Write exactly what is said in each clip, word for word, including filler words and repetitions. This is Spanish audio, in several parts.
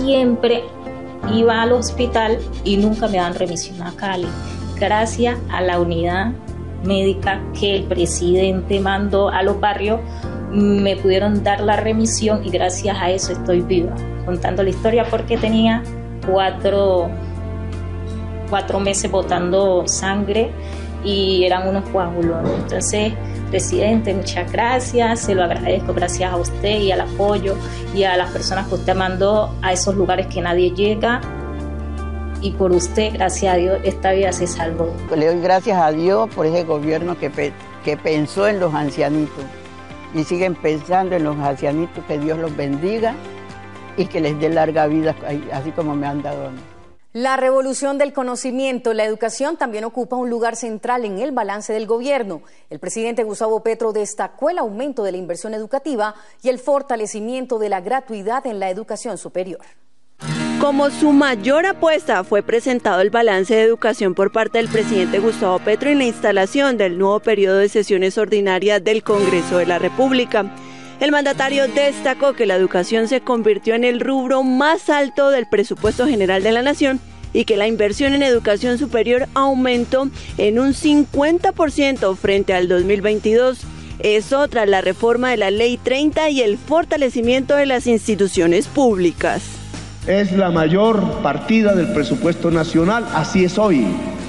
siempre iba al hospital y nunca me daban remisión a Cali. Gracias a la unidad médica que el presidente mandó a los barrios, me pudieron dar la remisión y gracias a eso estoy viva, contando la historia, porque tenía cuatro, cuatro meses botando sangre y eran unos coágulos. Entonces, presidente, muchas gracias, se lo agradezco, gracias a usted y al apoyo y a las personas que usted mandó a esos lugares que nadie llega, y por usted, gracias a Dios, esta vida se salvó. Le doy gracias a Dios por ese gobierno que, pe que pensó en los ancianitos y siguen pensando en los ancianitos, que Dios los bendiga y que les dé larga vida, así como me han dado a mí. La revolución del conocimiento, la educación, también ocupa un lugar central en el balance del gobierno. El presidente Gustavo Petro destacó el aumento de la inversión educativa y el fortalecimiento de la gratuidad en la educación superior. Como su mayor apuesta fue presentado el balance de educación por parte del presidente Gustavo Petro en la instalación del nuevo periodo de sesiones ordinarias del Congreso de la República. El mandatario destacó que la educación se convirtió en el rubro más alto del presupuesto general de la nación y que la inversión en educación superior aumentó en un cincuenta por ciento frente al dos mil veintidós. Eso tras la reforma de la Ley treinta y el fortalecimiento de las instituciones públicas. Es la mayor partida del presupuesto nacional, así es hoy.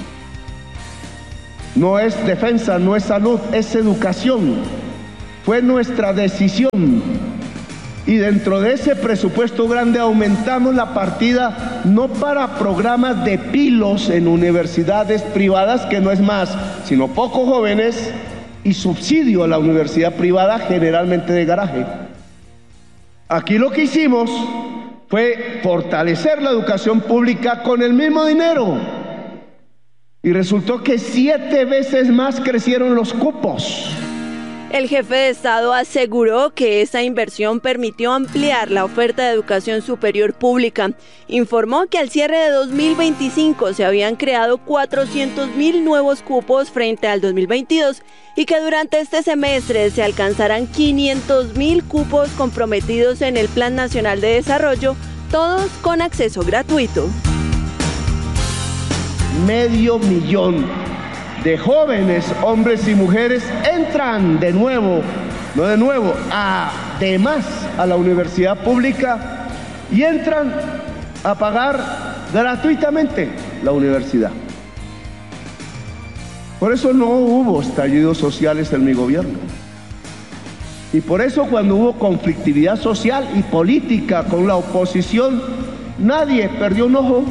No es defensa, no es salud, es educación. Fue nuestra decisión y dentro de ese presupuesto grande aumentamos la partida no para programas de pilos en universidades privadas, que no es más, sino pocos jóvenes, y subsidio a la universidad privada, generalmente de garaje. Aquí lo que hicimos fue fortalecer la educación pública con el mismo dinero. Y resultó que siete veces más crecieron los cupos. El jefe de Estado aseguró que esa inversión permitió ampliar la oferta de educación superior pública. Informó que al cierre de dos mil veinticinco se habían creado cuatrocientos mil nuevos cupos frente al dos mil veintidós y que durante este semestre se alcanzarán quinientos mil cupos comprometidos en el Plan Nacional de Desarrollo, todos con acceso gratuito. Medio millón de jóvenes, hombres y mujeres, entran de nuevo, no de nuevo, además a la universidad pública y entran a pagar gratuitamente la universidad. Por eso no hubo estallidos sociales en mi gobierno. Y por eso cuando hubo conflictividad social y política con la oposición, nadie perdió un ojo,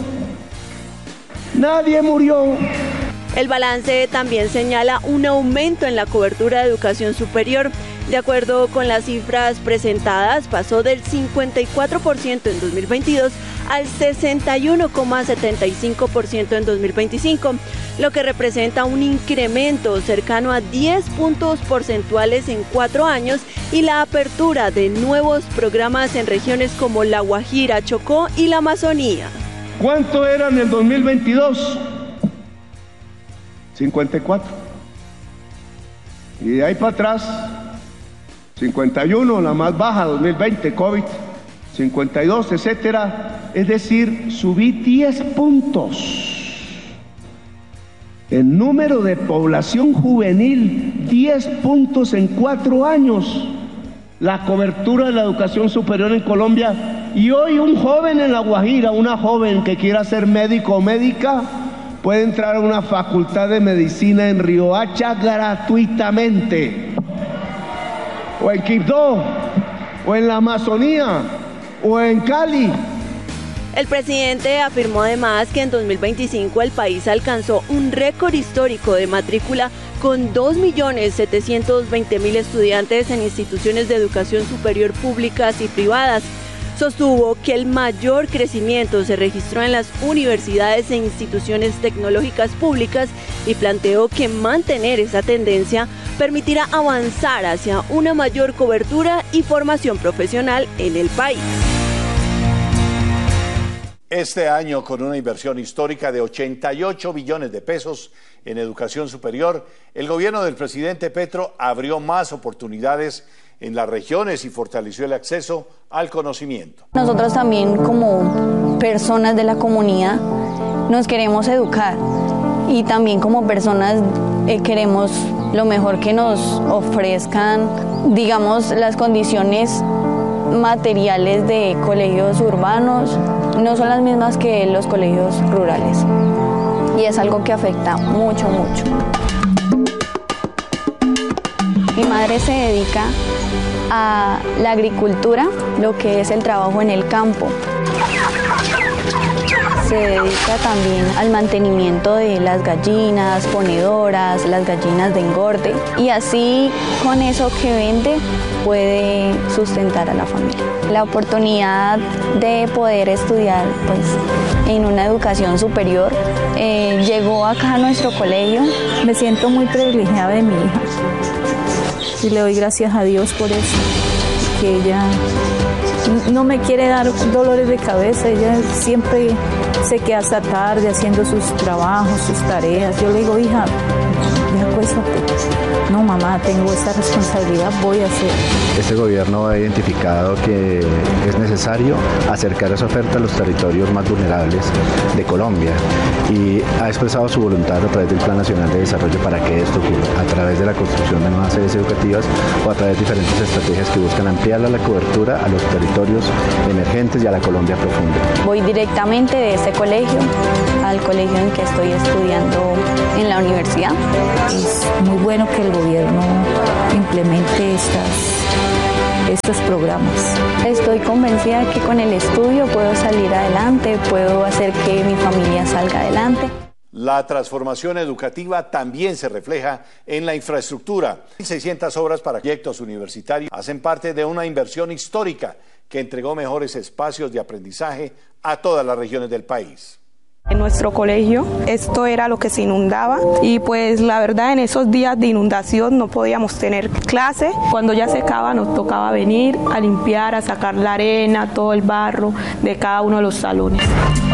nadie murió. El balance también señala un aumento en la cobertura de educación superior. De acuerdo con las cifras presentadas, pasó del cincuenta y cuatro por ciento en dos mil veintidós al sesenta y uno coma setenta y cinco por ciento en dos mil veinticinco, lo que representa un incremento cercano a diez puntos porcentuales en cuatro años y la apertura de nuevos programas en regiones como La Guajira, Chocó y la Amazonía. ¿Cuánto era en el dos mil veintidós? cincuenta y cuatro. Y de ahí para atrás, cincuenta y uno, la más baja, dos mil veinte, COVID, cincuenta y dos, etcétera. Es decir, subí diez puntos. El número de población juvenil, diez puntos en cuatro años. La cobertura de la educación superior en Colombia. Y hoy un joven en La Guajira, una joven que quiera ser médico o médica, puede entrar a una facultad de medicina en Riohacha gratuitamente, o en Quibdó, o en la Amazonía, o en Cali. El presidente afirmó además que en dos mil veinticinco el país alcanzó un récord histórico de matrícula con dos millones setecientos veinte mil estudiantes en instituciones de educación superior públicas y privadas. Sostuvo que el mayor crecimiento se registró en las universidades e instituciones tecnológicas públicas y planteó que mantener esa tendencia permitirá avanzar hacia una mayor cobertura y formación profesional en el país. Este año, con una inversión histórica de ochenta y ocho billones de pesos en educación superior, el gobierno del presidente Petro abrió más oportunidades en las regiones y fortaleció el acceso al conocimiento. Nosotros también, como personas de la comunidad, nos queremos educar y también como personas eh, queremos lo mejor, que nos ofrezcan, digamos, las condiciones materiales de colegios urbanos no son las mismas que los colegios rurales, y es algo que afecta mucho, mucho. Mi madre se dedica a la agricultura, lo que es el trabajo en el campo. Se dedica también al mantenimiento de las gallinas ponedoras, las gallinas de engorde, y así con eso que vende puede sustentar a la familia. La oportunidad de poder estudiar pues, en una educación superior eh, llegó acá a nuestro colegio. Me siento muy privilegiada de mi hija y le doy gracias a Dios por eso, que ella no me quiere dar dolores de cabeza. Ella siempre se queda hasta tarde haciendo sus trabajos, sus tareas. Yo le digo, hija, ya acuéstate. No, mamá, tengo esta responsabilidad, voy a hacer. Este gobierno ha identificado que es necesario acercar esa oferta a los territorios más vulnerables de Colombia y ha expresado su voluntad a través del Plan Nacional de Desarrollo para que esto ocurra, a través de la construcción de nuevas sedes educativas o a través de diferentes estrategias que buscan ampliar la cobertura a los territorios emergentes y a la Colombia profunda. Voy directamente de este colegio al colegio en que estoy estudiando en la universidad. Es muy bueno que el gobierno implemente estas, estos programas. Estoy convencida de que con el estudio puedo salir adelante, puedo hacer que mi familia salga adelante. La transformación educativa también se refleja en la infraestructura. seiscientas obras para proyectos universitarios hacen parte de una inversión histórica que entregó mejores espacios de aprendizaje a todas las regiones del país. En nuestro colegio esto era lo que se inundaba y pues la verdad en esos días de inundación no podíamos tener clase. Cuando ya secaba nos tocaba venir a limpiar, a sacar la arena, todo el barro de cada uno de los salones.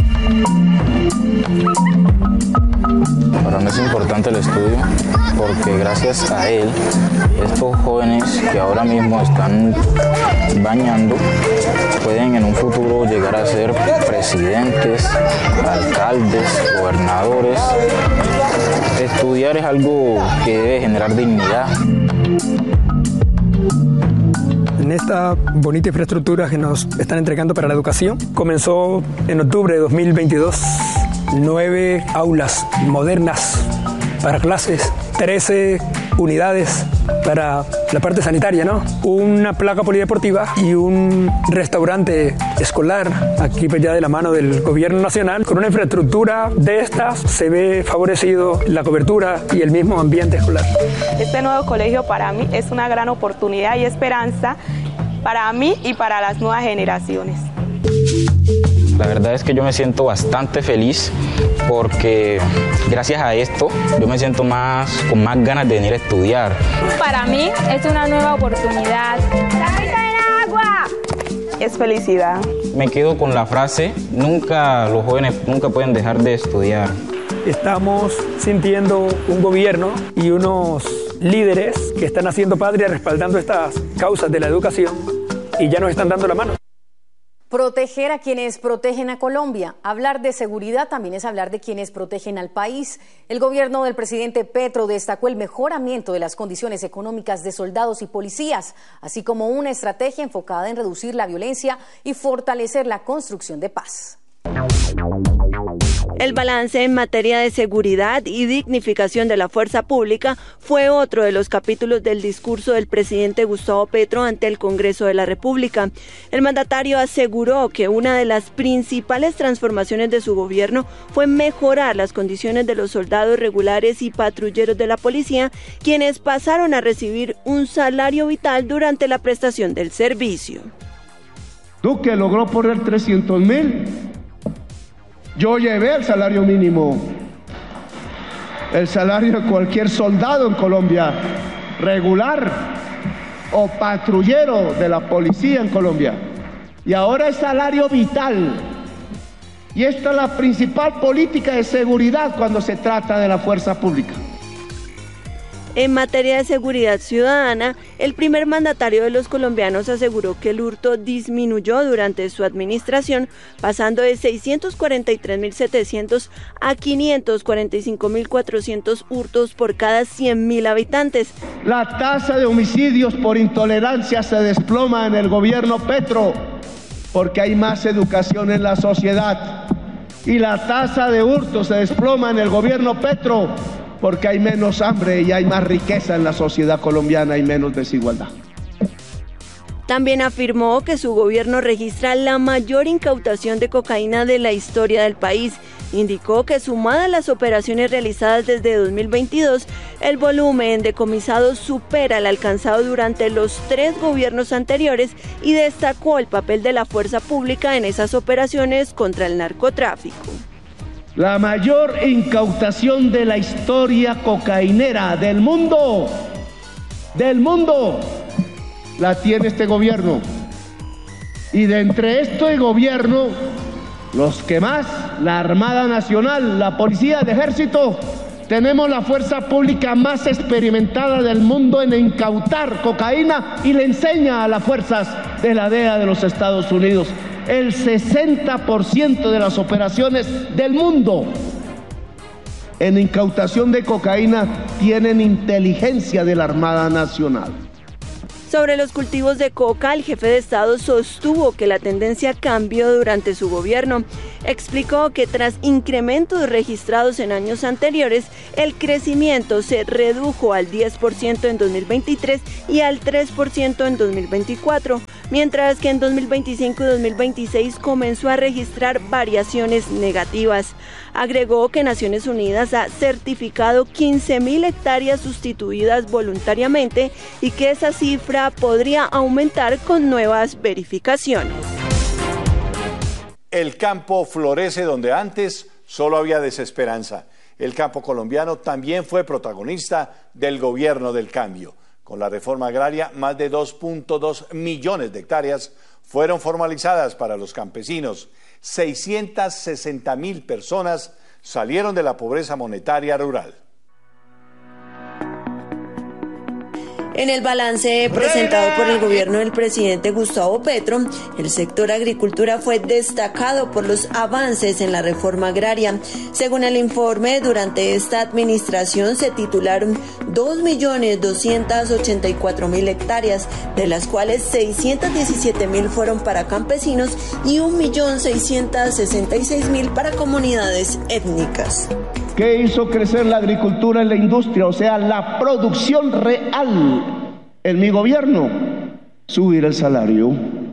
Para mí es importante el estudio porque gracias a él estos jóvenes que ahora mismo están bañando pueden en un futuro llegar a ser presidentes, alcaldes, gobernadores. Estudiar es algo que debe generar dignidad. En esta bonita infraestructura que nos están entregando para la educación, comenzó en octubre de dos mil veintidós, nueve aulas modernas para clases, trece unidades para la parte sanitaria, ¿no? Una placa polideportiva y un restaurante escolar, aquí pues ya de la mano del gobierno nacional. Con una infraestructura de estas se ve favorecido la cobertura y el mismo ambiente escolar. Este nuevo colegio para mí es una gran oportunidad y esperanza para mí y para las nuevas generaciones. La verdad es que yo me siento bastante feliz porque gracias a esto yo me siento más, con más ganas de venir a estudiar. Para mí es una nueva oportunidad. ¡Tráeme el agua! Es felicidad. Me quedo con la frase, nunca los jóvenes nunca pueden dejar de estudiar. Estamos sintiendo un gobierno y unos líderes que están haciendo patria respaldando estas causas de la educación y ya nos están dando la mano. Proteger a quienes protegen a Colombia. Hablar de seguridad también es hablar de quienes protegen al país. El gobierno del presidente Petro destacó el mejoramiento de las condiciones económicas de soldados y policías, así como una estrategia enfocada en reducir la violencia y fortalecer la construcción de paz. El balance en materia de seguridad y dignificación de la fuerza pública fue otro de los capítulos del discurso del presidente Gustavo Petro ante el Congreso de la República. El mandatario aseguró que una de las principales transformaciones de su gobierno fue mejorar las condiciones de los soldados regulares y patrulleros de la policía, quienes pasaron a recibir un salario vital durante la prestación del servicio. Duque logró poner trescientos mil. Yo llevé el salario mínimo, el salario de cualquier soldado en Colombia, regular o patrullero de la policía en Colombia. Y ahora es salario vital. Y esta es la principal política de seguridad cuando se trata de la fuerza pública. En materia de seguridad ciudadana, el primer mandatario de los colombianos aseguró que el hurto disminuyó durante su administración, pasando de seiscientos cuarenta y tres mil setecientos a quinientos cuarenta y cinco mil cuatrocientos hurtos por cada cien mil habitantes. La tasa de homicidios por intolerancia se desploma en el gobierno Petro, porque hay más educación en la sociedad. Y la tasa de hurtos se desploma en el gobierno Petro, porque hay menos hambre y hay más riqueza en la sociedad colombiana y menos desigualdad. También afirmó que su gobierno registra la mayor incautación de cocaína de la historia del país. Indicó que sumada a las operaciones realizadas desde dos mil veintidós, el volumen decomisado supera el alcanzado durante los tres gobiernos anteriores y destacó el papel de la fuerza pública en esas operaciones contra el narcotráfico. La mayor incautación de la historia cocainera del mundo, del mundo, la tiene este gobierno. Y de entre este gobierno, los que más, la Armada Nacional, la Policía, el Ejército, tenemos la fuerza pública más experimentada del mundo en incautar cocaína y le enseña a las fuerzas de la D E A de los Estados Unidos. El sesenta por ciento de las operaciones del mundo en incautación de cocaína tienen inteligencia de la Armada Nacional. Sobre los cultivos de coca, el jefe de Estado sostuvo que la tendencia cambió durante su gobierno. Explicó que tras incrementos registrados en años anteriores, el crecimiento se redujo al diez por ciento en dos mil veintitrés y al tres por ciento en dos mil veinticuatro, mientras que en dos mil veinticinco y dos mil veintiséis comenzó a registrar variaciones negativas. Agregó que Naciones Unidas ha certificado quince mil hectáreas sustituidas voluntariamente y que esa cifra podría aumentar con nuevas verificaciones. El campo florece donde antes solo había desesperanza. El campo colombiano también fue protagonista del gobierno del cambio. Con la reforma agraria, más de dos punto dos millones de hectáreas fueron formalizadas para los campesinos. seiscientas sesenta mil personas salieron de la pobreza monetaria rural. En el balance presentado por el gobierno del presidente Gustavo Petro, el sector agricultura fue destacado por los avances en la reforma agraria. Según el informe, durante esta administración se titularon dos millones doscientos ochenta y cuatro mil hectáreas, de las cuales seiscientos diecisiete mil fueron para campesinos y un millón seiscientos sesenta y seis mil para comunidades étnicas. ¿Qué hizo crecer la agricultura y la industria? O sea, la producción real en mi gobierno. Subir el salario.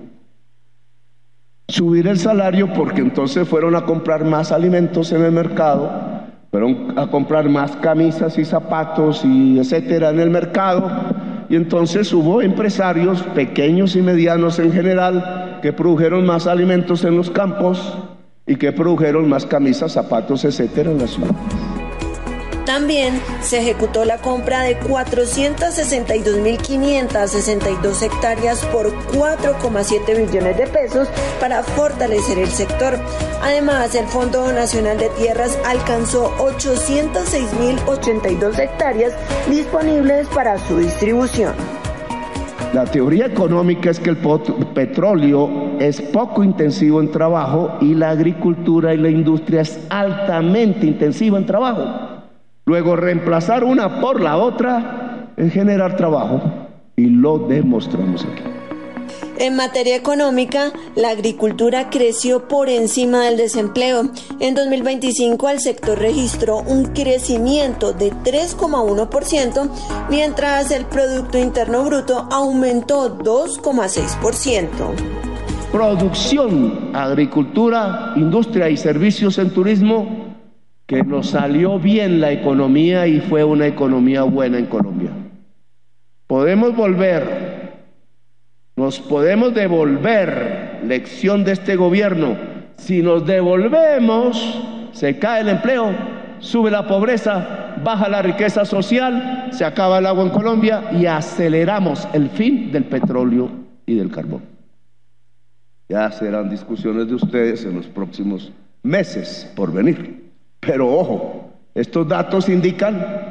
Subir el salario porque entonces fueron a comprar más alimentos en el mercado, fueron a comprar más camisas y zapatos y etcétera en el mercado, y entonces hubo empresarios pequeños y medianos en general que produjeron más alimentos en los campos y que produjeron más camisas, zapatos, etcétera en la ciudad. También se ejecutó la compra de cuatrocientas sesenta y dos mil quinientas sesenta y dos hectáreas por cuatro coma siete billones de pesos para fortalecer el sector. Además, el Fondo Nacional de Tierras alcanzó ochocientas seis mil ochenta y dos hectáreas disponibles para su distribución. La teoría económica es que el petróleo es poco intensivo en trabajo y la agricultura y la industria es altamente intensiva en trabajo. Luego, reemplazar una por la otra es generar trabajo, y lo demostramos aquí. En materia económica, la agricultura creció por encima del desempleo. En dos mil veinticinco, el sector registró un crecimiento de tres coma uno por ciento, mientras el Producto Interno Bruto aumentó dos coma seis por ciento. Producción, agricultura, industria y servicios en turismo, que nos salió bien la economía y fue una economía buena en Colombia. Podemos volver, nos podemos devolver lección de este gobierno. Si nos devolvemos, se cae el empleo, sube la pobreza, baja la riqueza social, se acaba el agua en Colombia y aceleramos el fin del petróleo y del carbón. Ya serán discusiones de ustedes en los próximos meses por venir. Pero ojo, estos datos indican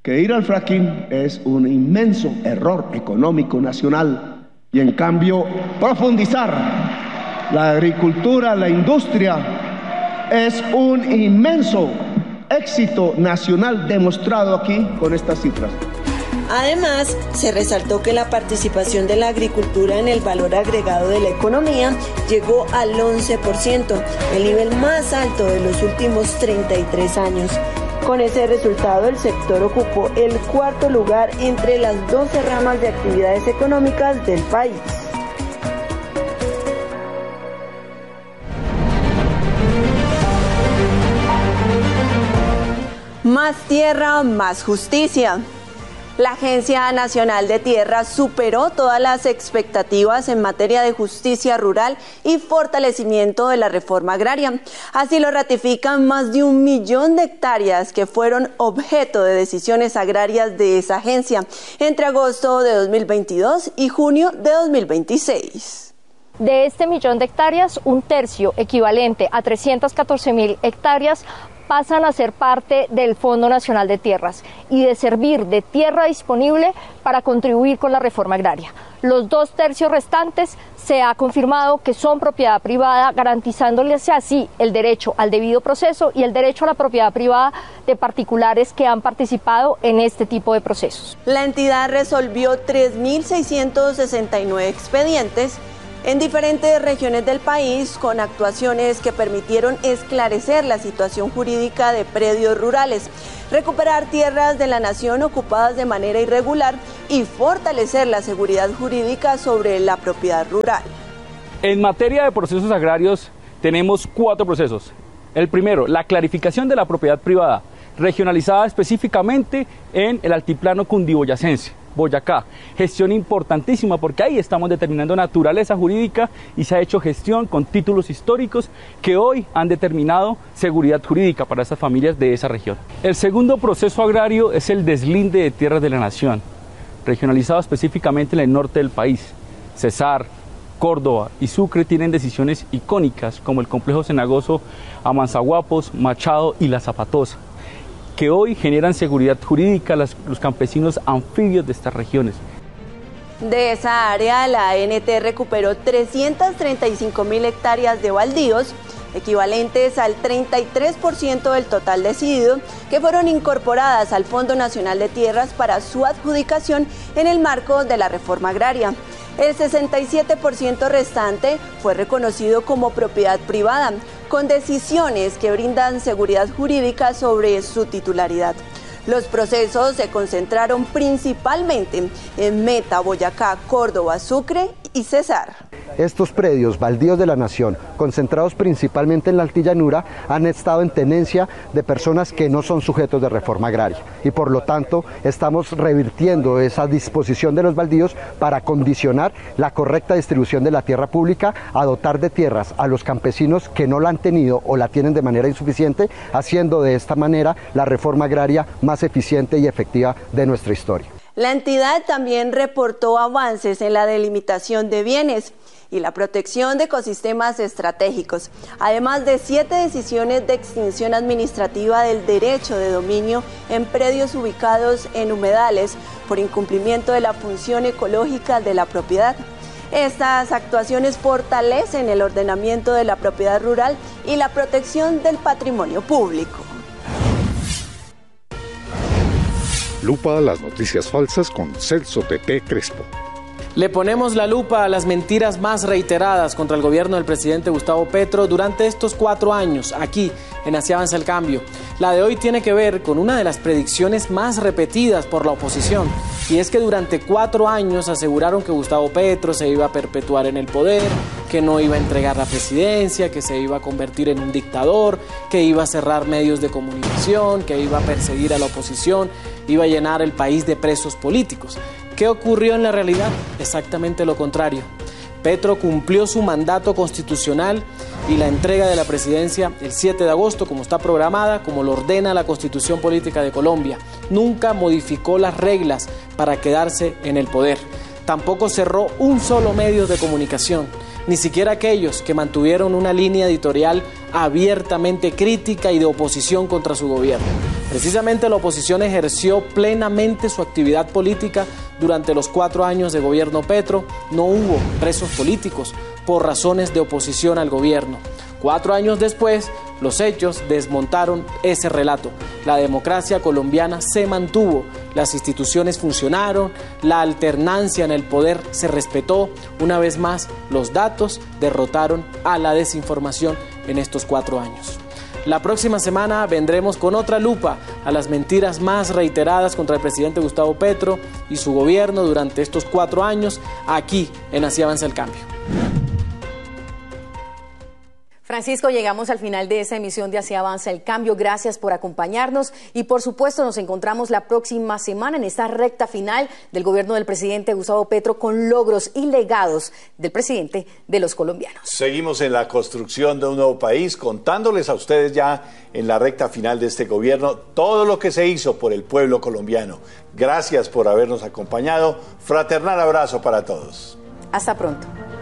que ir al fracking es un inmenso error económico nacional y en cambio profundizar la agricultura, la industria es un inmenso éxito nacional demostrado aquí con estas cifras. Además, se resaltó que la participación de la agricultura en el valor agregado de la economía llegó al once por ciento, el nivel más alto de los últimos treinta y tres años. Con ese resultado, el sector ocupó el cuarto lugar entre las doce ramas de actividades económicas del país. Más tierra, más justicia. La Agencia Nacional de Tierra superó todas las expectativas en materia de justicia rural y fortalecimiento de la reforma agraria. Así lo ratifican más de un millón de hectáreas que fueron objeto de decisiones agrarias de esa agencia entre agosto de dos mil veintidós y junio de dos mil veintiséis. De este millón de hectáreas, un tercio, equivalente a trescientas catorce mil hectáreas, pasan a ser parte del Fondo Nacional de Tierras y de servir de tierra disponible para contribuir con la reforma agraria. Los dos tercios restantes se ha confirmado que son propiedad privada, garantizándoles así el derecho al debido proceso y el derecho a la propiedad privada de particulares que han participado en este tipo de procesos. La entidad resolvió tres mil seiscientos sesenta y nueve expedientes en diferentes regiones del país, con actuaciones que permitieron esclarecer la situación jurídica de predios rurales, recuperar tierras de la nación ocupadas de manera irregular y fortalecer la seguridad jurídica sobre la propiedad rural. En materia de procesos agrarios tenemos cuatro procesos. El primero, la clarificación de la propiedad privada, regionalizada específicamente en el altiplano cundiboyacense, Boyacá. Gestión importantísima porque ahí estamos determinando naturaleza jurídica y se ha hecho gestión con títulos históricos que hoy han determinado seguridad jurídica para esas familias de esa región. El segundo proceso agrario es el deslinde de tierras de la nación, regionalizado específicamente en el norte del país. Cesar, Córdoba y Sucre tienen decisiones icónicas como el complejo cenagoso Amanzaguapos, Machado y La Zapatosa, que hoy generan seguridad jurídica a los, los campesinos anfibios de estas regiones. De esa área, la A N T recuperó trescientas treinta y cinco mil hectáreas de baldíos, equivalentes al treinta y tres por ciento del total decidido, que fueron incorporadas al Fondo Nacional de Tierras para su adjudicación en el marco de la reforma agraria. El sesenta y siete por ciento restante fue reconocido como propiedad privada, con decisiones que brindan seguridad jurídica sobre su titularidad. Los procesos se concentraron principalmente en Meta, Boyacá, Córdoba, Sucre y Cesar. Estos predios baldíos de la nación, concentrados principalmente en la altillanura, han estado en tenencia de personas que no son sujetos de reforma agraria y por lo tanto estamos revirtiendo esa disposición de los baldíos para condicionar la correcta distribución de la tierra pública, a dotar de tierras a los campesinos que no la han tenido o la tienen de manera insuficiente, haciendo de esta manera la reforma agraria más eficiente y efectiva de nuestra historia. La entidad también reportó avances en la delimitación de bienes y la protección de ecosistemas estratégicos, además de siete decisiones de extinción administrativa del derecho de dominio en predios ubicados en humedales por incumplimiento de la función ecológica de la propiedad. Estas actuaciones fortalecen el ordenamiento de la propiedad rural y la protección del patrimonio público. Lupa a las noticias falsas con Celso Teté Crespo. Le ponemos la lupa a las mentiras más reiteradas contra el gobierno del presidente Gustavo Petro durante estos cuatro años, aquí en Así Avanza el Cambio. La de hoy tiene que ver con una de las predicciones más repetidas por la oposición, y es que durante cuatro años aseguraron que Gustavo Petro se iba a perpetuar en el poder, que no iba a entregar la presidencia, que se iba a convertir en un dictador, que iba a cerrar medios de comunicación, que iba a perseguir a la oposición, iba a llenar el país de presos políticos. ¿Qué ocurrió en la realidad? Exactamente lo contrario. Petro cumplió su mandato constitucional y la entrega de la presidencia el siete de agosto, como está programada, como lo ordena la Constitución Política de Colombia. Nunca modificó las reglas para quedarse en el poder. Tampoco cerró un solo medio de comunicación. ni siquiera aquellos que mantuvieron una línea editorial abiertamente crítica y de oposición contra su gobierno. Precisamente la oposición ejerció plenamente su actividad política durante los cuatro años de gobierno Petro. No hubo presos políticos por razones de oposición al gobierno. Cuatro años después, los hechos desmontaron ese relato. La democracia colombiana se mantuvo, las instituciones funcionaron, la alternancia en el poder se respetó. Una vez más, los datos derrotaron a la desinformación en estos cuatro años. La próxima semana vendremos con otra lupa a las mentiras más reiteradas contra el presidente Gustavo Petro y su gobierno durante estos cuatro años, aquí en Así Avanza el Cambio. Francisco, llegamos al final de esta emisión de Así Avanza el Cambio. Gracias por acompañarnos y por supuesto nos encontramos la próxima semana en esta recta final del gobierno del presidente Gustavo Petro con logros y legados del presidente de los colombianos. Seguimos en la construcción de un nuevo país, contándoles a ustedes ya en la recta final de este gobierno todo lo que se hizo por el pueblo colombiano. Gracias por habernos acompañado. Fraternal abrazo para todos. Hasta pronto.